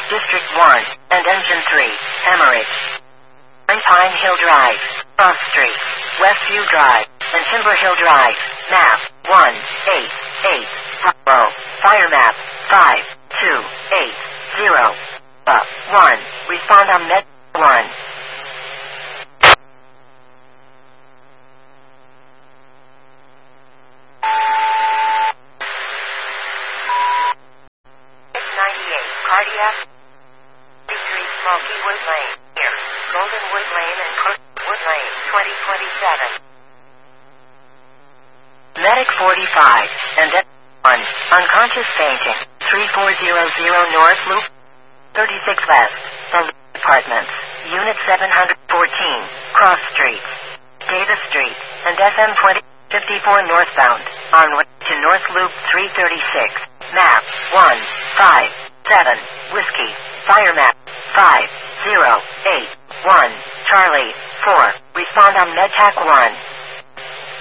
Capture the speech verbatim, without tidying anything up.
District one, and Engine three, Hemorrhage. Pine Hill Drive, Cross Street, Westview Drive, and Timber Hill Drive. Map one eight eight. Bravo. Fire map five two eight zero. Uh, one. Respond on Med one. six ninety-eight. Cardiac. Street, Smoky Wood Lane. Here. Golden Wood Lane and Cookwood Lane. twenty twenty-seven. Medic forty-five. And at one. Unconscious fainting. three four zero zero North Loop. thirty-six West. The Apartments. Unit seven fourteen. Cross Street. Davis Street. And F M twenty fifty-four northbound. On way to North Loop three thirty-six. Map one five seven. Whiskey. Fire map five zero eight one. Charlie four. Respond on MedTac one.